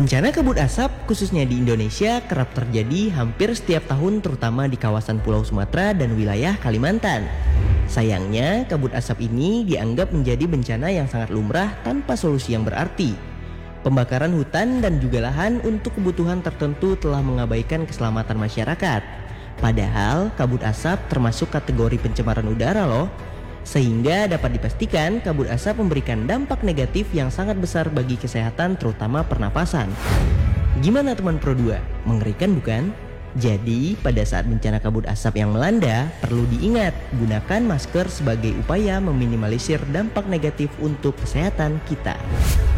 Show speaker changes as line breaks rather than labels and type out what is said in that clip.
Bencana kabut asap khususnya di Indonesia kerap terjadi hampir setiap tahun, terutama di kawasan Pulau Sumatera dan wilayah Kalimantan. Sayangnya, kabut asap ini dianggap menjadi bencana yang sangat lumrah tanpa solusi yang berarti. Pembakaran hutan dan juga lahan untuk kebutuhan tertentu telah mengabaikan keselamatan masyarakat. Padahal kabut asap termasuk kategori pencemaran udara loh. Sehingga dapat dipastikan kabut asap memberikan dampak negatif yang sangat besar bagi kesehatan, terutama pernapasan. Gimana teman Pro 2? Mengerikan bukan? Jadi pada saat bencana kabut asap yang melanda, perlu diingat gunakan masker sebagai upaya meminimalisir dampak negatif untuk kesehatan kita.